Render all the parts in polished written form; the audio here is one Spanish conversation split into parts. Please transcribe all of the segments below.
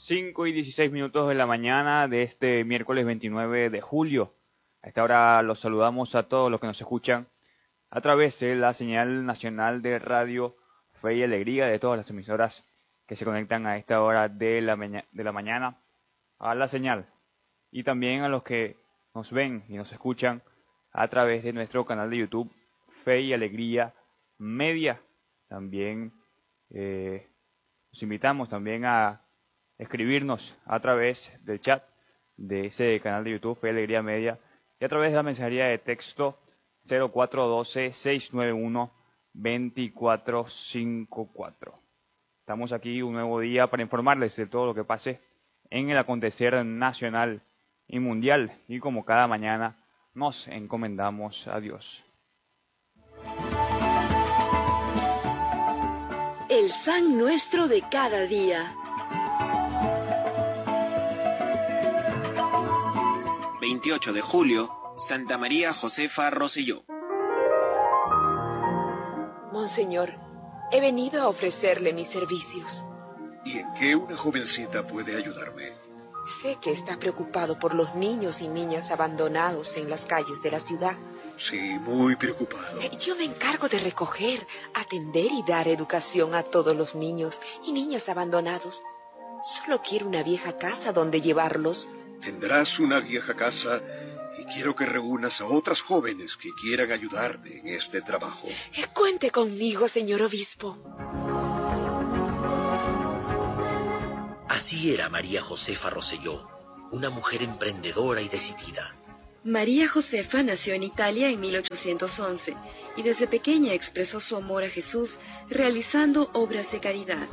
5:16 de la mañana de este miércoles 29 de julio. A esta hora los saludamos a todos los que nos escuchan a través de la señal nacional de Radio Fe y Alegría, de todas las emisoras que se conectan a esta hora de la mañana a la señal. Y también a los que nos ven y nos escuchan a través de nuestro canal de YouTube Fe y Alegría Media. También los invitamos también a escribirnos a través del chat de ese canal de YouTube Fe y Alegría Media y a través de la mensajería de texto 0412-691-2454. Estamos aquí un nuevo día para informarles de todo lo que pase en el acontecer nacional y mundial, y como cada mañana nos encomendamos a Dios. El San Nuestro de cada día. 28 de julio, Santa María Josefa Rosselló. Monseñor, he venido a ofrecerle mis servicios. ¿Y en qué una jovencita puede ayudarme? Sé que está preocupado por los niños y niñas abandonados en las calles de la ciudad. Sí, muy preocupado. Yo me encargo de recoger, atender y dar educación a todos los niños y niñas abandonados. Solo quiero una vieja casa donde llevarlos. Tendrás una vieja casa y quiero que reúnas a otras jóvenes que quieran ayudarte en este trabajo. Cuente conmigo, señor obispo. Así era María Josefa Rosselló, una mujer emprendedora y decidida. María Josefa nació en Italia en 1811 y desde pequeña expresó su amor a Jesús realizando obras de caridad.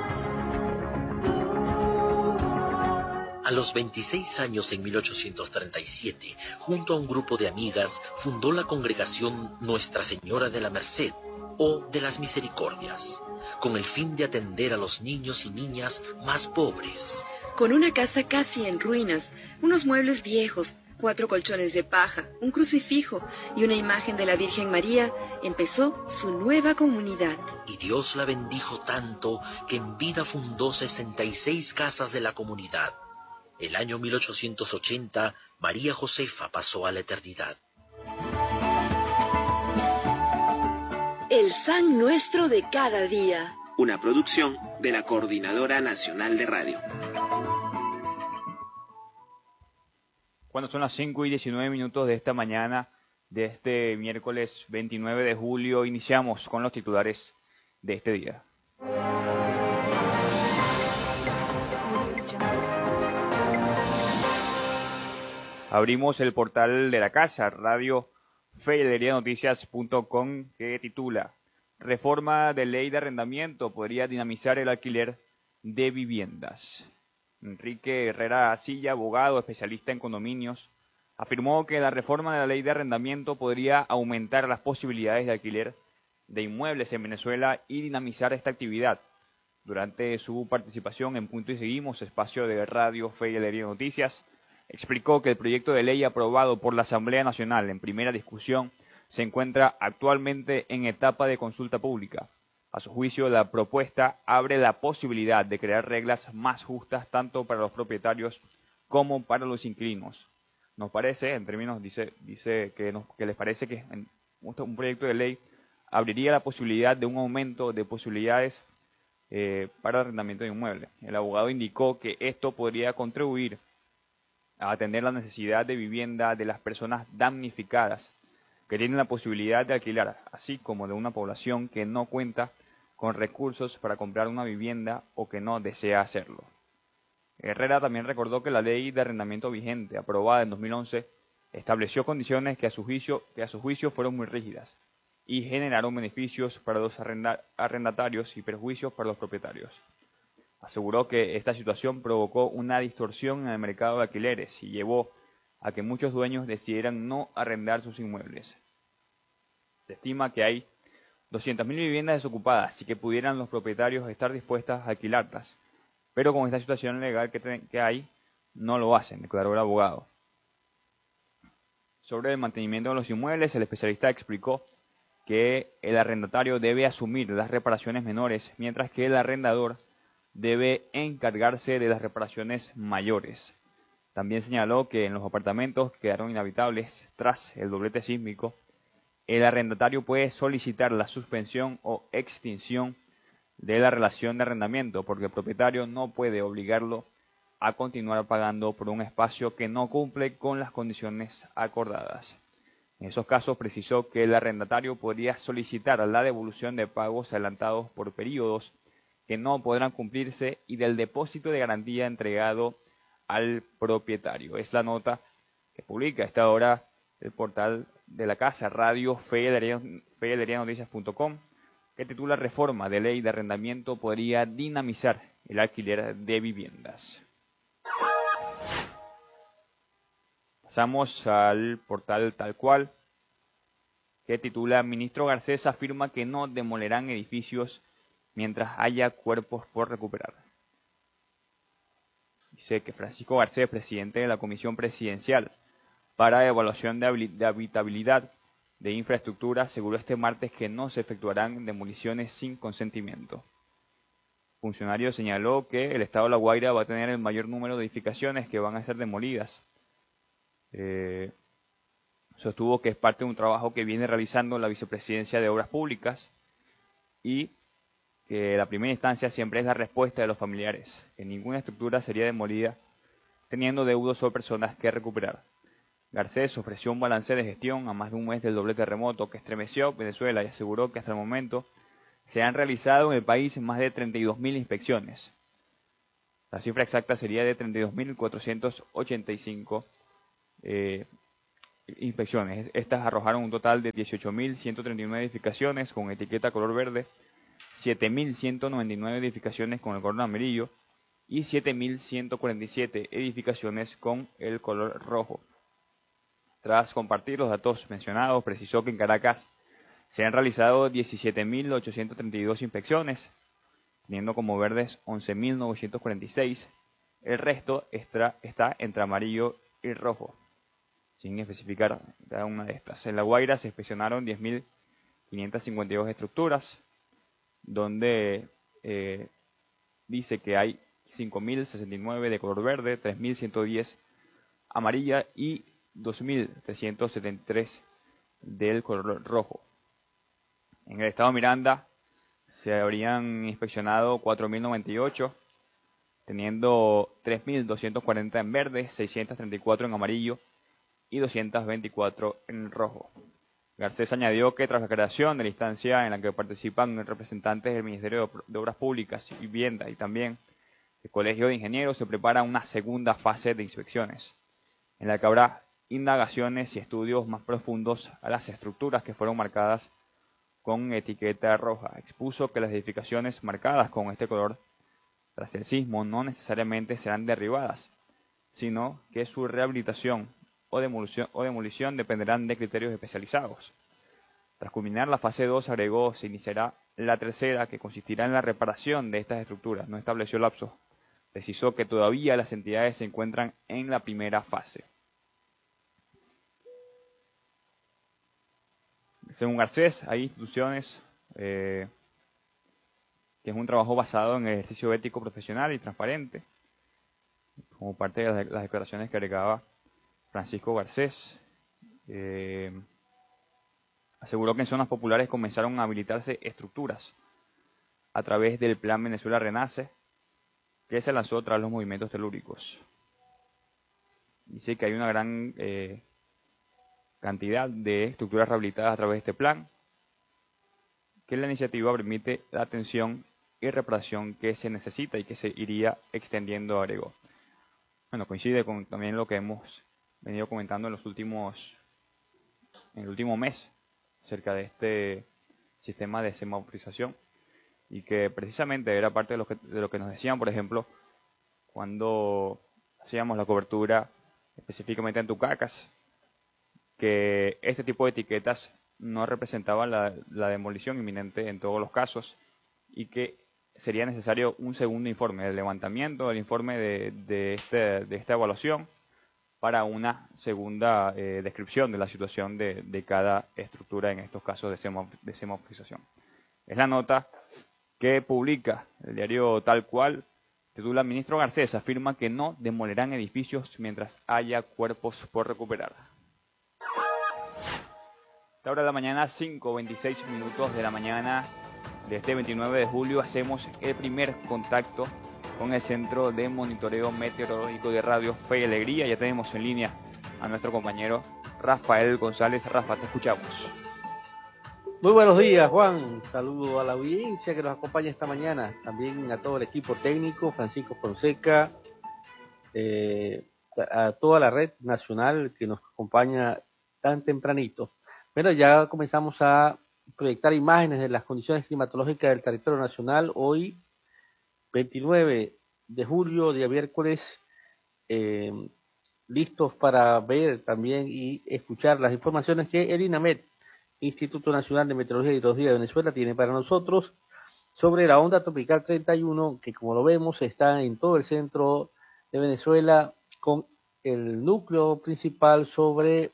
A los 26 años, en 1837, junto a un grupo de amigas, fundó la congregación Nuestra Señora de la Merced, o de las Misericordias, con el fin de atender a los niños y niñas más pobres. Con una casa casi en ruinas, unos muebles viejos, 4 colchones de paja, un crucifijo y una imagen de la Virgen María, empezó su nueva comunidad. Y Dios la bendijo tanto que en vida fundó 66 casas de la comunidad. El año 1880, María Josefa pasó a la eternidad. El San Nuestro de cada día. Una producción de la Coordinadora Nacional de Radio. Cuando son las 5:19 de esta mañana de este miércoles 29 de julio, iniciamos con los titulares de este día. Abrimos el portal de la casa, Radio Fe y Alegría Noticias.com, que titula: Reforma de ley de arrendamiento podría dinamizar el alquiler de viviendas. Enrique Herrera Silla, abogado especialista en condominios, afirmó que la reforma de la ley de arrendamiento podría aumentar las posibilidades de alquiler de inmuebles en Venezuela y dinamizar esta actividad. Durante su participación en Punto y Seguimos, espacio de Radio Fe y Alegría Noticias, explicó que el proyecto de ley aprobado por la Asamblea Nacional en primera discusión se encuentra actualmente en etapa de consulta pública. A su juicio, la propuesta abre la posibilidad de crear reglas más justas tanto para los propietarios como para los inquilinos. Nos parece, en términos, dice que les parece que un proyecto de ley abriría la posibilidad de un aumento de posibilidades para el arrendamiento de inmuebles. El abogado indicó que esto podría contribuir a atender la necesidad de vivienda de las personas damnificadas que tienen la posibilidad de alquilar, así como de una población que no cuenta con recursos para comprar una vivienda o que no desea hacerlo. Herrera también recordó que la ley de arrendamiento vigente, aprobada en 2011, estableció condiciones que a su juicio fueron muy rígidas y generaron beneficios para los arrendatarios y perjuicios para los propietarios. Aseguró que esta situación provocó una distorsión en el mercado de alquileres y llevó a que muchos dueños decidieran no arrendar sus inmuebles. Se estima que hay 200.000 viviendas desocupadas y que pudieran los propietarios estar dispuestas a alquilarlas, pero con esta situación legal que hay, no lo hacen, declaró el abogado. Sobre el mantenimiento de los inmuebles, el especialista explicó que el arrendatario debe asumir las reparaciones menores, mientras que el arrendador debe encargarse de las reparaciones mayores. También señaló que en los apartamentos que quedaron inhabitables tras el doblete sísmico, el arrendatario puede solicitar la suspensión o extinción de la relación de arrendamiento, porque el propietario no puede obligarlo a continuar pagando por un espacio que no cumple con las condiciones acordadas. En esos casos precisó que el arrendatario podría solicitar la devolución de pagos adelantados por periodos que no podrán cumplirse y del depósito de garantía entregado al propietario. Es la nota que publica a esta hora el portal de la casa, Radio Noticias.com, que titula Reforma de Ley de Arrendamiento podría dinamizar el alquiler de viviendas. Pasamos al portal Tal Cual, que titula Ministro Garcés afirma que no demolerán edificios mientras haya cuerpos por recuperar. Dice que Francisco Garcés, presidente de la Comisión Presidencial para Evaluación de Habitabilidad de Infraestructura, aseguró este martes que no se efectuarán demoliciones sin consentimiento. El funcionario señaló que el Estado de La Guaira va a tener el mayor número de edificaciones que van a ser demolidas. Sostuvo que es parte de un trabajo que viene realizando la Vicepresidencia de Obras Públicas y que la primera instancia siempre es la respuesta de los familiares, que ninguna estructura sería demolida teniendo deudos sobre personas que recuperar. Garcés ofreció un balance de gestión a más de un mes del doble terremoto que estremeció Venezuela y aseguró que hasta el momento se han realizado en el país más de 32.000 inspecciones. La cifra exacta sería de 32.485 inspecciones. Estas arrojaron un total de 18.139 edificaciones con etiqueta color verde, 7.199 edificaciones con el color amarillo y 7.147 edificaciones con el color rojo. Tras compartir los datos mencionados, precisó que en Caracas se han realizado 17.832 inspecciones, teniendo como verdes 11.946. El resto está entre amarillo y rojo, sin especificar cada una de estas. En La Guaira se inspeccionaron 10.552 estructuras, donde dice que hay 5.069 de color verde, 3.110 amarilla y 2.373 del color rojo. En el estado Miranda se habrían inspeccionado 4.098, teniendo 3.240 en verde, 634 en amarillo y 224 en rojo. Garcés añadió que tras la creación de la instancia en la que participan representantes del Ministerio de Obras Públicas y Vivienda y también el Colegio de Ingenieros, se prepara una segunda fase de inspecciones, en la que habrá indagaciones y estudios más profundos a las estructuras que fueron marcadas con etiqueta roja. Expuso que las edificaciones marcadas con este color tras el sismo no necesariamente serán derribadas, sino que su rehabilitación o demolición dependerán de criterios especializados. Tras culminar la fase 2, agregó, se iniciará la tercera, que consistirá en la reparación de estas estructuras. No estableció lapsos. Precisó que todavía las entidades se encuentran en la primera fase. Según Garcés, hay instituciones que es un trabajo basado en el ejercicio ético, profesional y transparente, como parte de las declaraciones que agregaba Francisco Garcés. Aseguró que en zonas populares comenzaron a habilitarse estructuras a través del Plan Venezuela Renace, que se lanzó tras los movimientos telúricos. Dice que hay una gran cantidad de estructuras rehabilitadas a través de este plan, que la iniciativa permite la atención y reparación que se necesita y que se iría extendiendo, agregó. Bueno, coincide con también lo que hemos venido comentando en el último mes acerca de este sistema de semaforización, y que precisamente era parte de lo que nos decían, por ejemplo, cuando hacíamos la cobertura específicamente en Tucacas, que este tipo de etiquetas no representaban la demolición inminente en todos los casos y que sería necesario un segundo informe, el levantamiento del informe de esta evaluación para una segunda descripción de la situación de cada estructura en estos casos de semaforización. Es la nota que publica el diario Tal Cual, titula: Ministro Garcés afirma que no demolerán edificios mientras haya cuerpos por recuperar. Esta hora de la mañana, 5:26 minutos de la mañana de este 29 de julio, hacemos el primer contacto con el Centro de Monitoreo Meteorológico de Radio Fe y Alegría. Ya tenemos en línea a nuestro compañero Rafael González. Rafa, te escuchamos. Muy buenos días, Juan. Saludo a la audiencia que nos acompaña esta mañana. También a todo el equipo técnico, Francisco Fonseca, a toda la red nacional que nos acompaña tan tempranito. Bueno, ya comenzamos a proyectar imágenes de las condiciones climatológicas del territorio nacional. Hoy, 29 de julio, día miércoles, listos para ver también y escuchar las informaciones que el INAMET, Instituto Nacional de Meteorología y Hidrología de Venezuela, tiene para nosotros sobre la onda tropical 31, que como lo vemos está en todo el centro de Venezuela, con el núcleo principal sobre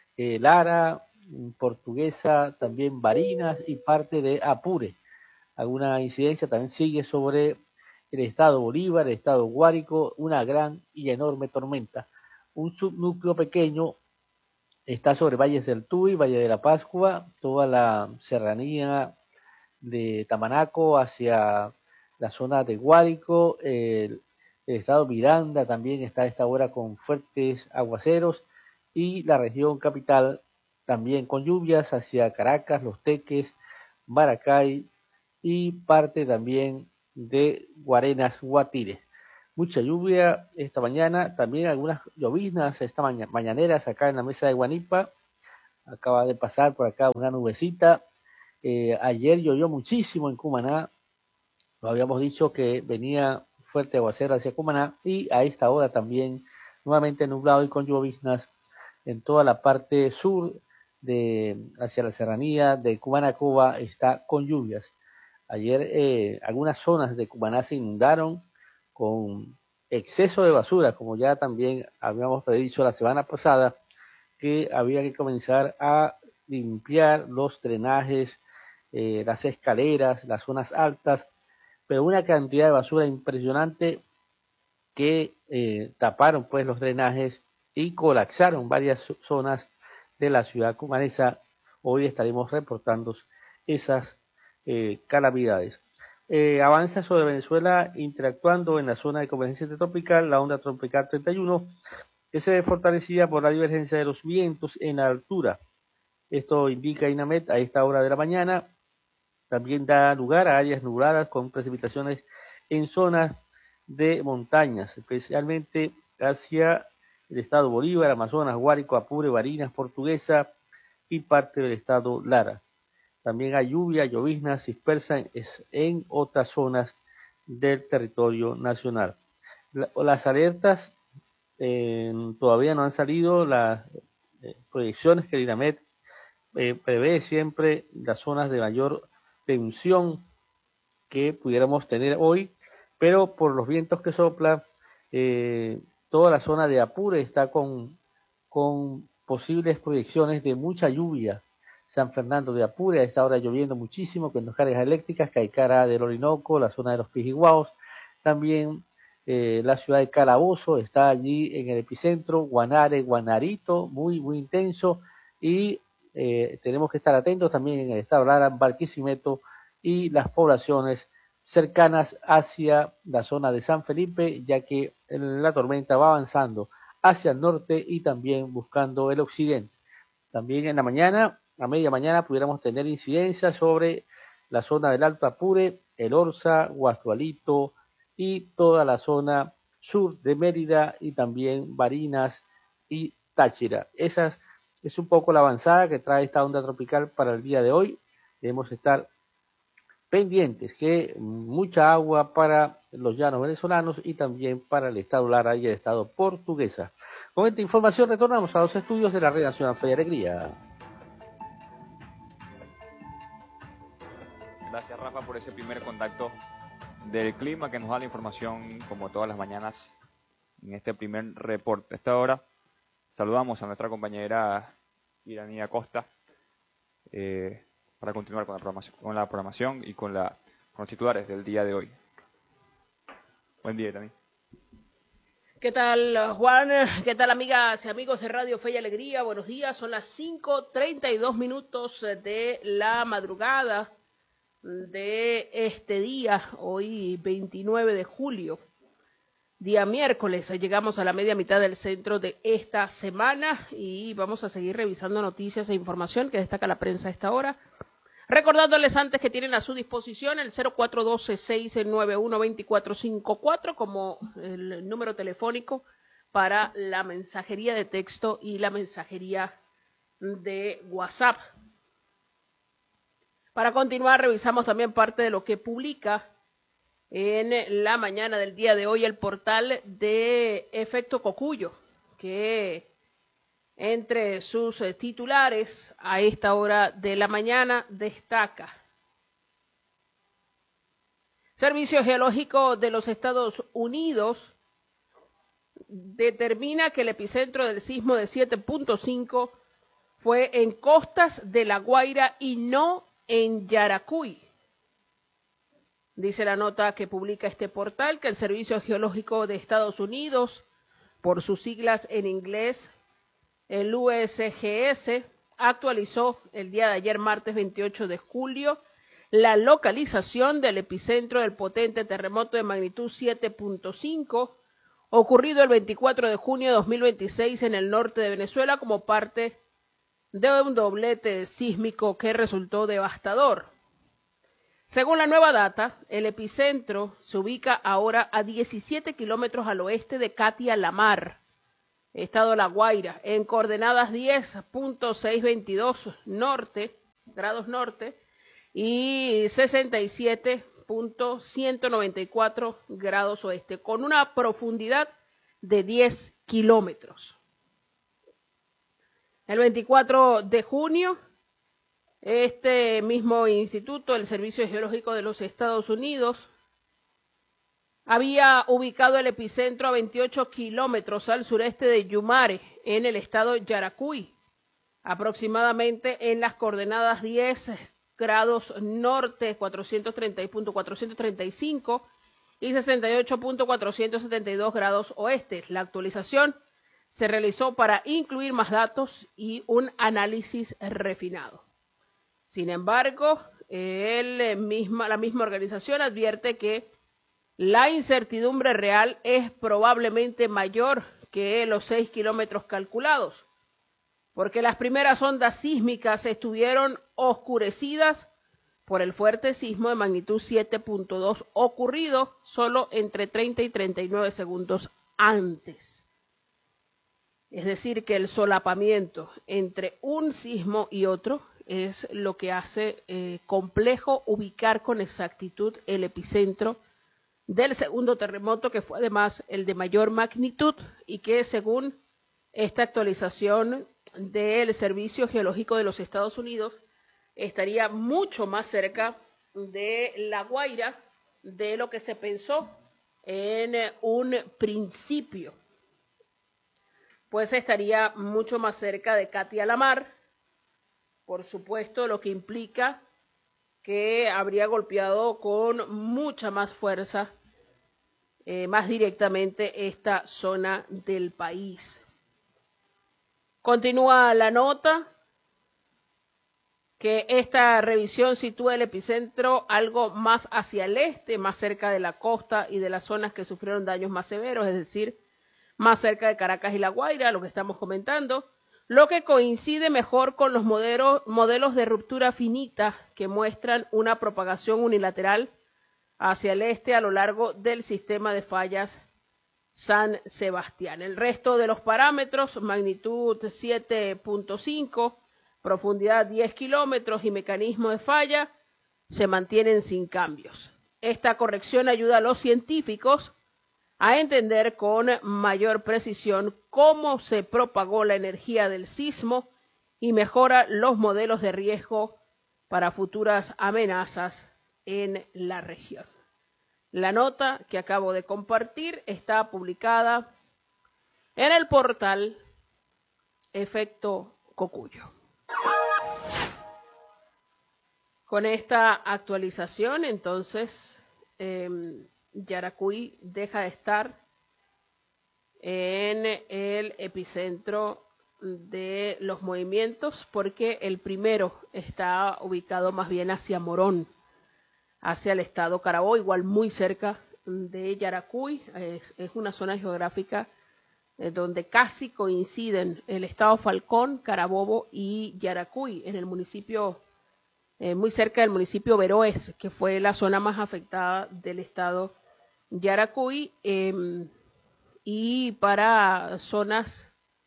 Lara, Portuguesa, también Barinas y parte de Apure. Alguna incidencia también sigue sobre el estado Bolívar, el estado Guárico, una gran y enorme tormenta. Un subnúcleo pequeño está sobre Valles del Tuy, Valle de la Pascua, toda la serranía de Tamanaco hacia la zona de Guárico, el estado Miranda también está a esta hora con fuertes aguaceros, y la región capital también con lluvias hacia Caracas, Los Teques, Maracay y parte también de Guarenas, Guatire. Mucha lluvia esta mañana, también algunas lloviznas esta mañaneras acá en la mesa de Guanipa. Acaba de pasar por acá una nubecita. Ayer llovió muchísimo en Cumaná. Lo habíamos dicho que venía fuerte aguacero hacia Cumaná, y a esta hora también nuevamente nublado y con lloviznas en toda la parte sur hacia la serranía de Cumaná, Cuba, está con lluvias. Ayer algunas zonas de Cumaná se inundaron con exceso de basura, como ya también habíamos predicho la semana pasada, que había que comenzar a limpiar los drenajes, las escaleras, las zonas altas, pero una cantidad de basura impresionante que taparon pues los drenajes y colapsaron varias zonas de la ciudad cumanesa. Hoy estaremos reportando esas calamidades. Avanza sobre Venezuela interactuando en la zona de convergencia intertropical la onda tropical 31, que se ve fortalecida por la divergencia de los vientos en la altura. Esto indica INAMET a esta hora de la mañana. También da lugar a áreas nubladas con precipitaciones en zonas de montañas, especialmente hacia el estado Bolívar, Amazonas, Guárico, Apure, Barinas, Portuguesa y parte del estado Lara. También hay lluvia, lloviznas dispersas en otras zonas del territorio nacional. Las alertas todavía no han salido, las proyecciones que el INAMET prevé siempre las zonas de mayor tensión que pudiéramos tener hoy, pero por los vientos que soplan, toda la zona de Apure está con posibles proyecciones de mucha lluvia. San Fernando de Apure a esta hora lloviendo muchísimo, con descargas eléctricas, Caicara del Orinoco, la zona de los Pijiguaos, también la ciudad de Calabozo está allí en el epicentro, Guanare, Guanarito, muy intenso, y tenemos que estar atentos también en el estado Lara, Barquisimeto y las poblaciones cercanas hacia la zona de San Felipe, ya que la tormenta va avanzando hacia el norte y también buscando el occidente. También en la mañana, a media mañana, pudiéramos tener incidencia sobre la zona del Alto Apure, el Orza, Guastualito y toda la zona sur de Mérida y también Barinas y Táchira. Esa es un poco la avanzada que trae esta onda tropical para el día de hoy. Debemos estar pendientes que mucha agua para los llanos venezolanos y también para el estado Lara y el estado Portuguesa. Con esta información retornamos a los estudios de la Red Nacional Fe y Alegría. Gracias, Rafa, por ese primer contacto del clima que nos da la información como todas las mañanas en este primer reporte. A esta hora saludamos a nuestra compañera Iranía Costa para continuar con la programación y con la con los titulares del día de hoy. Buen día también. ¿Qué tal, Juan? ¿Qué tal, amigas y amigos de Radio Fe y Alegría? Buenos días, son las 5:32 de la madrugada de este día, hoy 29 de julio, día miércoles. Llegamos a la media mitad del centro de esta semana y vamos a seguir revisando noticias e información que destaca la prensa a esta hora. Recordándoles antes que tienen a su disposición el 0412-691-2454 como el número telefónico para la mensajería de texto y la mensajería de WhatsApp. Para continuar, revisamos también parte de lo que publica en la mañana del día de hoy el portal de Efecto Cocuyo, que entre sus titulares a esta hora de la mañana destaca: Servicio Geológico de los Estados Unidos determina que el epicentro del sismo de 7.5 fue en costas de La Guaira y no en Yaracuy. Dice la nota que publica este portal que el Servicio Geológico de Estados Unidos, por sus siglas en inglés, el USGS, actualizó el día de ayer, martes 28 de julio, la localización del epicentro del potente terremoto de magnitud 7.5, ocurrido el 24 de junio de 2026 en el norte de Venezuela como parte de un doblete sísmico que resultó devastador. Según la nueva data, el epicentro se ubica ahora a 17 kilómetros al oeste de Catia La Mar, estado La Guaira, en coordenadas 10.622 grados norte y 67.194 grados oeste, con una profundidad de 10 kilómetros. El 24 de junio, este mismo instituto, el Servicio Geológico de los Estados Unidos, había ubicado el epicentro a 28 kilómetros al sureste de Yumare, en el estado Yaracuy, aproximadamente en las coordenadas 10 grados norte, 430.435 y 68.472 grados oeste. La actualización se realizó para incluir más datos y un análisis refinado. Sin embargo, la misma organización advierte que la incertidumbre real es probablemente mayor que los 6 kilómetros calculados, porque las primeras ondas sísmicas estuvieron oscurecidas por el fuerte sismo de magnitud 7.2 ocurrido solo entre 30 y 39 segundos antes. Es decir, que el solapamiento entre un sismo y otro es lo que hace complejo ubicar con exactitud el epicentro del segundo terremoto, que fue además el de mayor magnitud y que, según esta actualización del Servicio Geológico de los Estados Unidos, estaría mucho más cerca de La Guaira de lo que se pensó en un principio, pues estaría mucho más cerca de Catia La Mar, por supuesto, lo que implica que habría golpeado con mucha más fuerza, más directamente esta zona del país. Continúa la nota que esta revisión sitúa el epicentro algo más hacia el este, más cerca de la costa y de las zonas que sufrieron daños más severos, es decir, más cerca de Caracas y La Guaira, lo que estamos comentando, lo que coincide mejor con los modelos de ruptura finita que muestran una propagación unilateral hacia el este a lo largo del sistema de fallas San Sebastián. El resto de los parámetros, magnitud 7.5, profundidad 10 kilómetros y mecanismo de falla, se mantienen sin cambios. Esta corrección ayuda a los científicos a entender con mayor precisión cómo se propagó la energía del sismo y mejora los modelos de riesgo para futuras amenazas en la región. La nota que acabo de compartir está publicada en el portal Efecto Cocuyo. Con esta actualización, entonces, Yaracuy deja de estar en el epicentro de los movimientos porque el primero está ubicado más bien hacia Morón, hacia el estado Carabobo, igual muy cerca de Yaracuy. Es una zona geográfica donde casi coinciden el estado Falcón, Carabobo y Yaracuy, en el municipio, muy cerca del municipio Veroes, que fue la zona más afectada del estado Yaracuy, y para zonas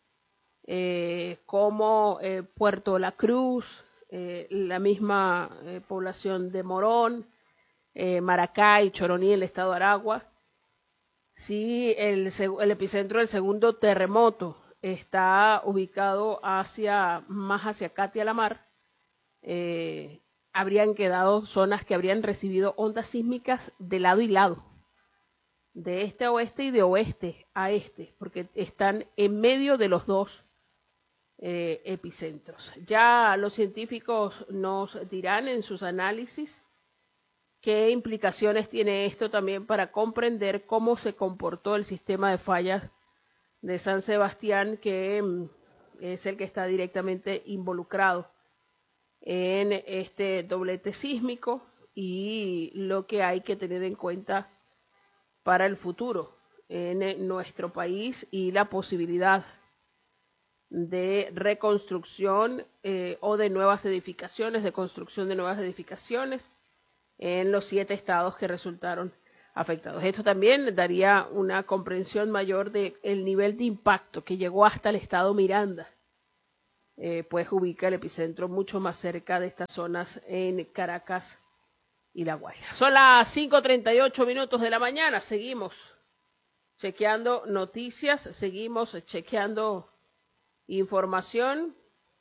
como Puerto La Cruz, la misma población de Morón, Maracay, Choroní, el estado de Aragua. Sí, el epicentro del segundo terremoto está ubicado más hacia Catia la Mar. Habrían quedado zonas que habrían recibido ondas sísmicas de lado y lado, de este a oeste y de oeste a este, porque están en medio de los dos epicentros. Ya los científicos nos dirán en sus análisis qué implicaciones tiene esto también para comprender cómo se comportó el sistema de fallas de San Sebastián, que es el que está directamente involucrado en este doblete sísmico, y lo que hay que tener en cuenta para el futuro en nuestro país y la posibilidad de reconstrucción o de nuevas edificaciones, de construcción de nuevas edificaciones en los 7 estados que resultaron afectados. Esto también daría una comprensión mayor del nivel de impacto que llegó hasta el estado Miranda, pues ubica el epicentro mucho más cerca de estas zonas en Caracas y La Guaira. Son las 5:38 minutos de la mañana, seguimos chequeando noticias, seguimos chequeando información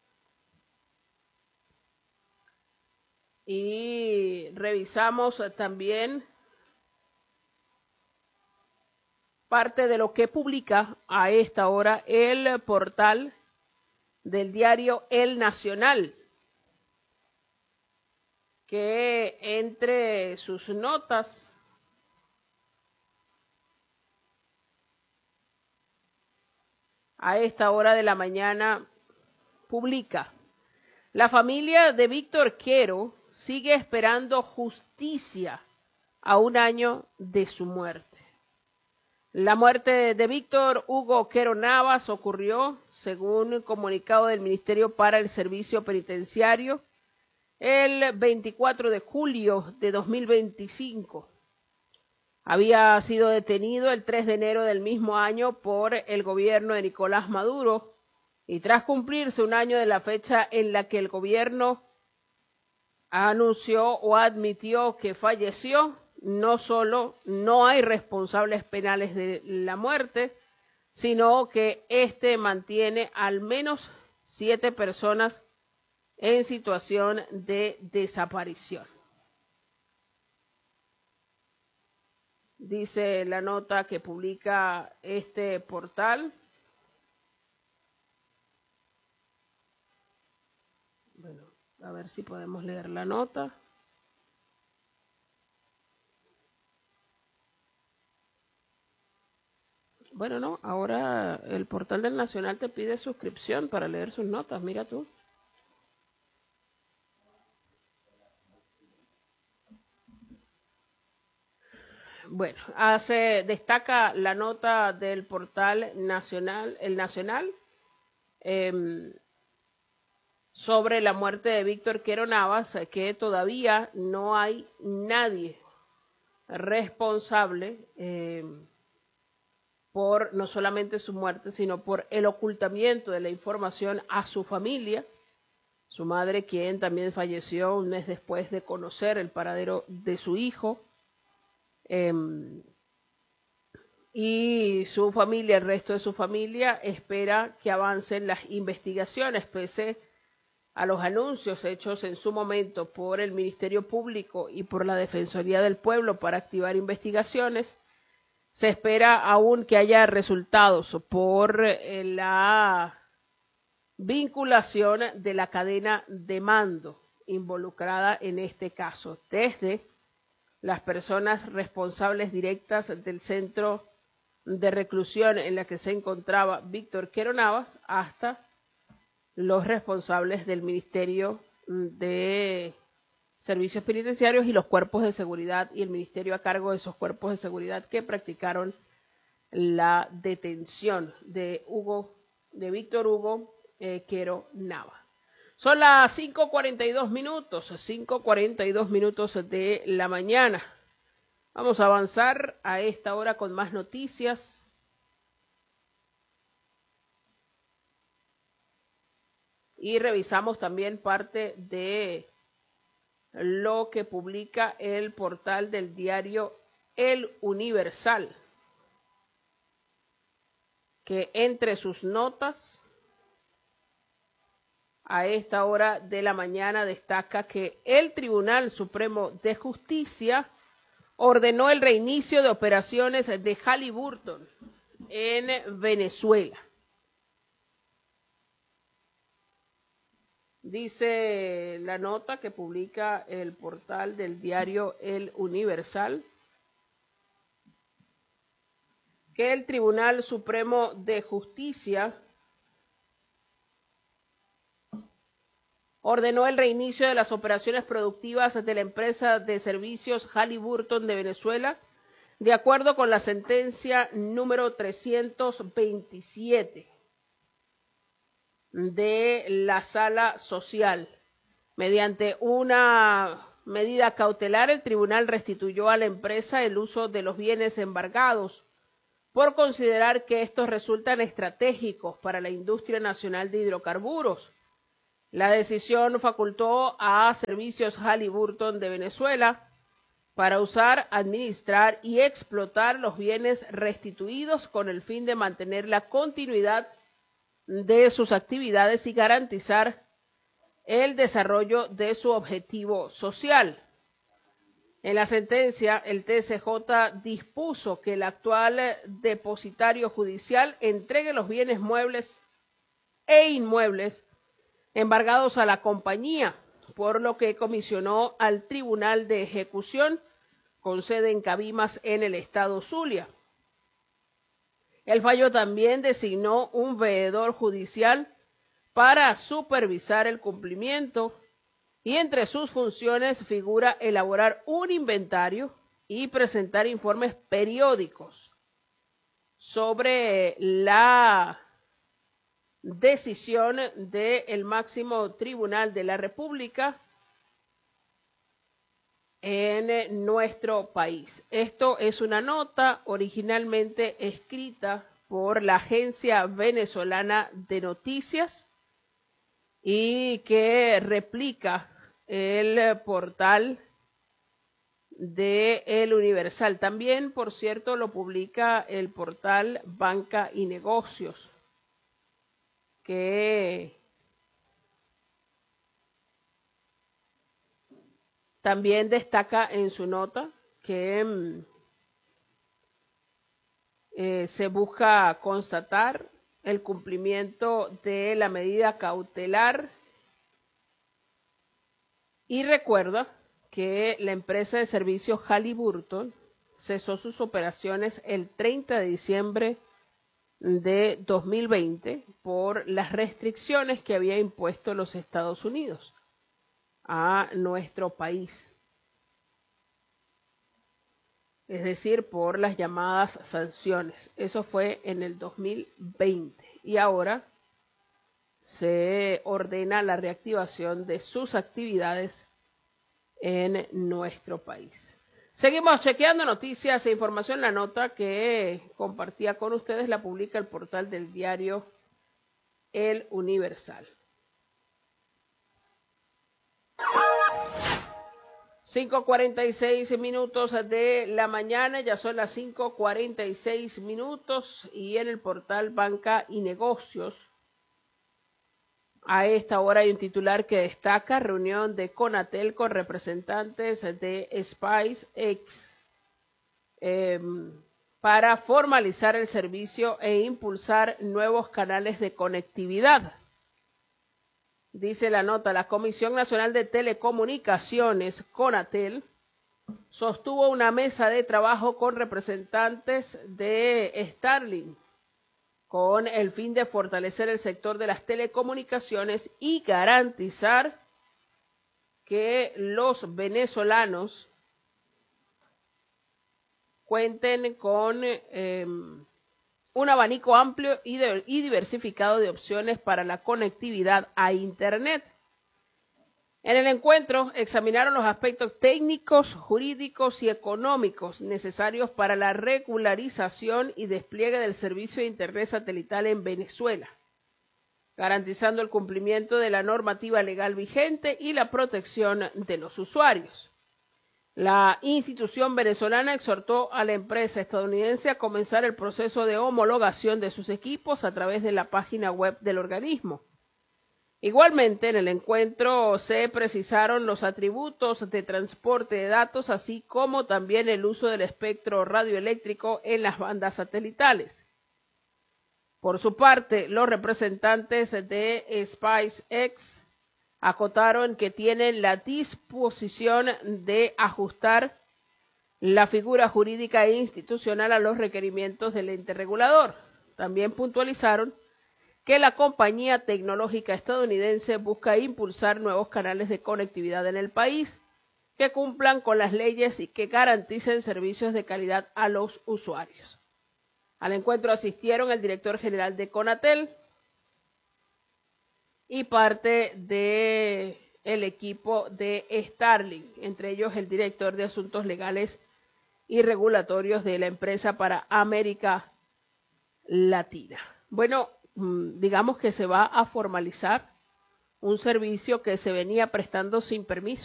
y revisamos también parte de lo que publica a esta hora el portal del diario El Nacional, que entre sus notas a esta hora de la mañana publica: la familia de Víctor Quero sigue esperando justicia a un año de su muerte. La muerte de Víctor Hugo Quero Navas ocurrió, según un comunicado del Ministerio para el Servicio Penitenciario, el 24 de julio de 2025. Había sido detenido el 3 de enero del mismo año por el gobierno de Nicolás Maduro, y tras cumplirse un año de la fecha en la que el gobierno anunció o admitió que falleció, no solo no hay responsables penales de la muerte, sino que este mantiene al menos 7 personas en situación de desaparición. Dice la nota que publica este portal. Bueno, a ver si podemos leer la nota. Bueno, no, ahora el portal del Nacional te pide suscripción para leer sus notas, mira tú. Bueno, destaca la nota del portal nacional, El Nacional, sobre la muerte de Víctor Quero Navas, que todavía no hay nadie responsable por no solamente su muerte, sino por el ocultamiento de la información a su familia, su madre, quien también falleció un mes después de conocer el paradero de su hijo, y su familia, el resto de su familia, espera que avancen las investigaciones, pese a los anuncios hechos en su momento por el Ministerio Público y por la Defensoría del Pueblo para activar investigaciones. Se espera aún que haya resultados por la vinculación de la cadena de mando involucrada en este caso, desde las personas responsables directas del centro de reclusión en la que se encontraba Víctor Quero Navas hasta los responsables del Ministerio de Servicios Penitenciarios y los cuerpos de seguridad y el ministerio a cargo de esos cuerpos de seguridad que practicaron la detención de Víctor Hugo Quero Nava. Son las 5:42 minutos de la mañana. Vamos a avanzar a esta hora con más noticias. Y revisamos también parte de lo que publica el portal del diario El Universal, que entre sus notas a esta hora de la mañana destaca que el Tribunal Supremo de Justicia ordenó el reinicio de operaciones de Halliburton en Venezuela. Dice la nota que publica el portal del diario El Universal que el Tribunal Supremo de Justicia ordenó el reinicio de las operaciones productivas de la empresa de servicios Halliburton de Venezuela, de acuerdo con la sentencia número 327 de la Sala Social. Mediante una medida cautelar, el tribunal restituyó a la empresa el uso de los bienes embargados por considerar que estos resultan estratégicos para la industria nacional de hidrocarburos. La decisión facultó a Servicios Halliburton de Venezuela para usar, administrar y explotar los bienes restituidos con el fin de mantener la continuidad de sus actividades y garantizar el desarrollo de su objetivo social. En la sentencia, el TSJ dispuso que el actual depositario judicial entregue los bienes muebles e inmuebles embargados a la compañía, por lo que comisionó al Tribunal de Ejecución con sede en Cabimas en el estado Zulia. El fallo también designó un veedor judicial para supervisar el cumplimiento y entre sus funciones figura elaborar un inventario y presentar informes periódicos sobre la decisión del máximo tribunal de la República en nuestro país. Esto es una nota originalmente escrita por la Agencia Venezolana de Noticias y que replica el portal de El Universal. También, por cierto, lo publica el portal Banca y Negocios, que también destaca en su nota que se busca constatar el cumplimiento de la medida cautelar y recuerda que la empresa de servicios Halliburton cesó sus operaciones el 30 de diciembre de 2020 por las restricciones que había impuesto los Estados Unidos a nuestro país, es decir, por las llamadas sanciones. Eso fue en el 2020 y ahora se ordena la reactivación de sus actividades en nuestro país. Seguimos chequeando noticias e información. La nota que compartía con ustedes la publica el portal del diario El Universal. 5:46 minutos de la mañana, ya son las 5:46 minutos y en el portal Banca y Negocios a esta hora hay un titular que destaca reunión de Conatel con representantes de SpaceX para formalizar el servicio e impulsar nuevos canales de conectividad. Dice la nota, la Comisión Nacional de Telecomunicaciones, CONATEL, sostuvo una mesa de trabajo con representantes de Starlink con el fin de fortalecer el sector de las telecomunicaciones y garantizar que los venezolanos cuenten con un abanico amplio y diversificado de opciones para la conectividad a Internet. En el encuentro examinaron los aspectos técnicos, jurídicos y económicos necesarios para la regularización y despliegue del servicio de Internet satelital en Venezuela, garantizando el cumplimiento de la normativa legal vigente y la protección de los usuarios. La institución venezolana exhortó a la empresa estadounidense a comenzar el proceso de homologación de sus equipos a través de la página web del organismo. Igualmente, en el encuentro se precisaron los atributos de transporte de datos, así como también el uso del espectro radioeléctrico en las bandas satelitales. Por su parte, los representantes de SpaceX acotaron que tienen la disposición de ajustar la figura jurídica e institucional a los requerimientos del ente regulador. También puntualizaron que la compañía tecnológica estadounidense busca impulsar nuevos canales de conectividad en el país que cumplan con las leyes y que garanticen servicios de calidad a los usuarios. Al encuentro asistieron el director general de CONATEL y parte del equipo de Starlink, entre ellos el director de Asuntos Legales y Regulatorios de la empresa para América Latina. Bueno, digamos que se va a formalizar un servicio que se venía prestando sin permiso.